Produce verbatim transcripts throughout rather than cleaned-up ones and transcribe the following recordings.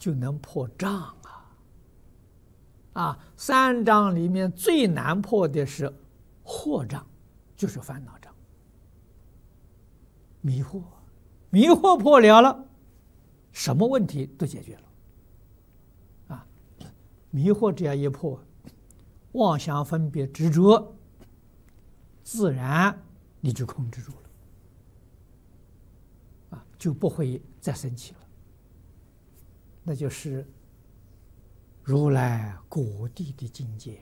就能破障啊！啊，三障里面最难破的是惑障，就是烦恼障。迷惑，迷惑破了了，什么问题都解决了。啊，迷惑只要一破，妄想分别执着，自然你就控制住了。啊，就不会再生气了。那就是如来果地的境界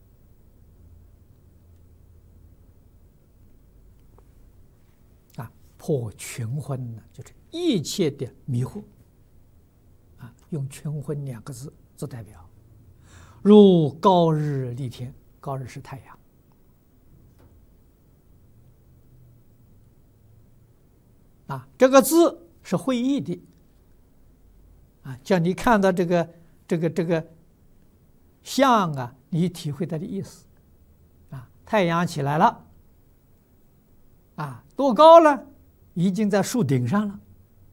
啊！破群昏呢，就是一切的迷惑啊，用群昏两个字做代表。如高日丽天，高日是太阳啊，这个字是会意的。啊，叫你看到这个这个这个像啊，你体会它的意思。啊，太阳起来了，啊，多高了？已经在树顶上了。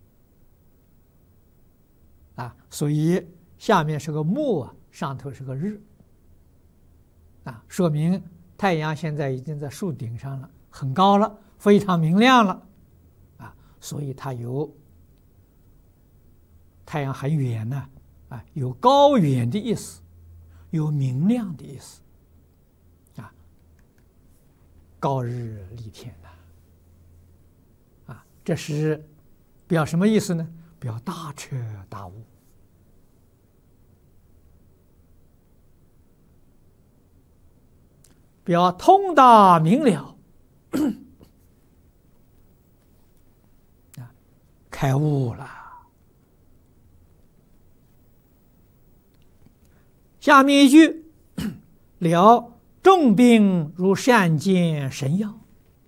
啊，所以下面是个木啊，上头是个日。啊，说明太阳现在已经在树顶上了，很高了，非常明亮了。啊，所以它有。太阳很远呢，啊，有高远的意思，有明亮的意思，啊，高日丽天呐，啊，这是表什么意思呢？表大彻大悟，表通达明了，啊，开悟了。下面一句，了众病如善见神药。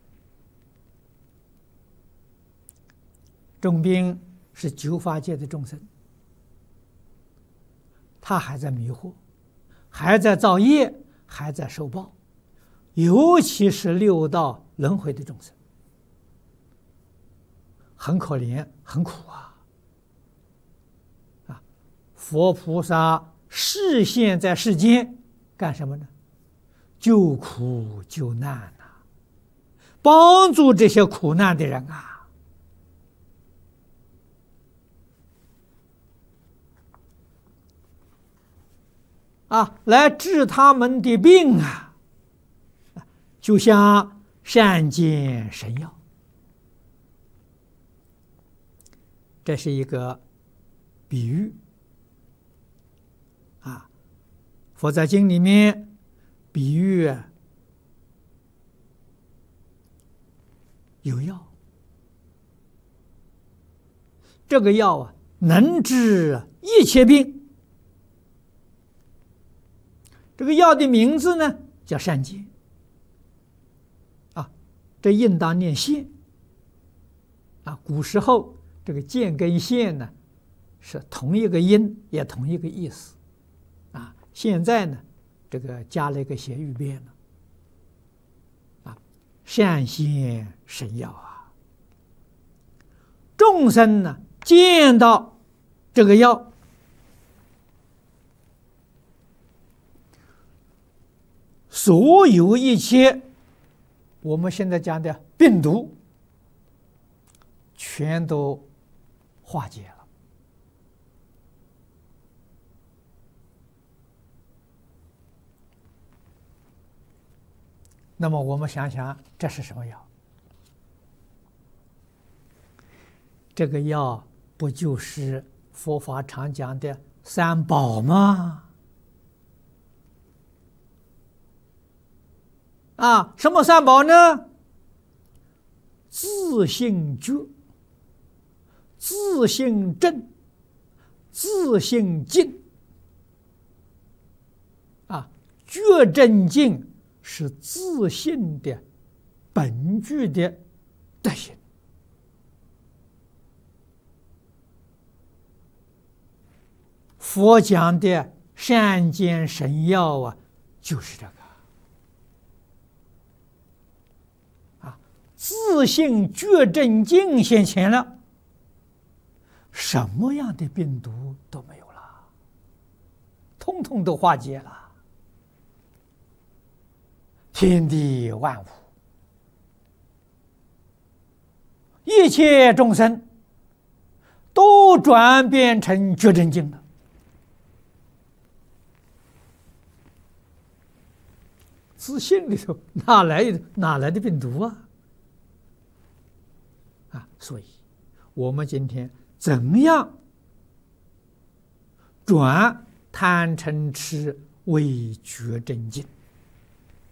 众病是九法界的众生，他还在迷惑，还在造业，还在受报，尤其是六道轮回的众生，很可怜，很苦啊！啊，佛菩萨示现在世间干什么呢？救苦救难呐、啊，帮助这些苦难的人啊！啊，来治他们的病啊，就像善见神药。这是一个比喻。啊，佛在经里面比喻有药，这个药啊能治一切病。这个药的名字呢叫善见。啊，这应当念现。啊，古时候这个见跟现呢是同一个音，也同一个意思。啊，现在呢，这个加了一个谐语变了。啊，善现神药啊，众生呢见到这个药，所有一切我们现在讲的病毒，全都化解了。那么我们想想，这是什么药？这个药不就是佛法常讲的三宝吗？啊，什么三宝呢？自性觉、自性正、自性净。啊，觉正净是自性的本具的德行。佛讲的善见神药啊，就是这个啊，自性觉正净现前了，什么样的病毒都没有了。 通通都化解了。天地万物，一切众生都转变成觉真经了。自信里头哪来哪来的病毒啊？啊，所以我们今天怎么样转贪嗔痴为觉真经？